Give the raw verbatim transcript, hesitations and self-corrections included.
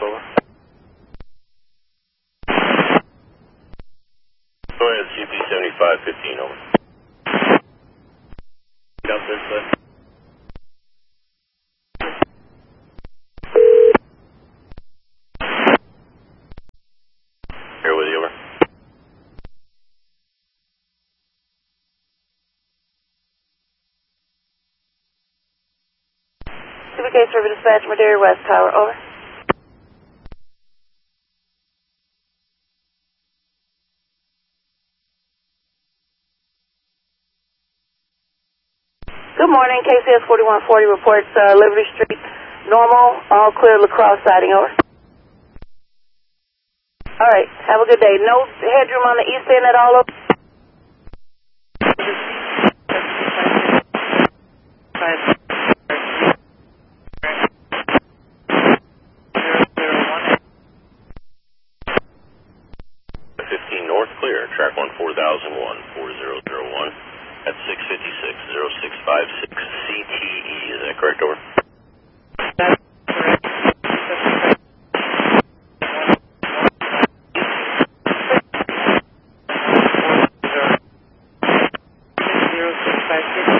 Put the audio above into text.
over. Go ahead, C P seventy-five fifteen, over. Up this way. Here with you, over. Super Case River Dispatch, Madera West Tower, over. Good morning, K C S forty-one forty reports uh, Liberty Street, normal, all clear, Lacrosse siding, over. All right, have a good day. No headroom on the east end at all, over. fifteen north, clear, track one four thousand one, four zero zero one. That's six fifty-six, zero six five six C T E, is that correct, over? That's correct. zero six five six.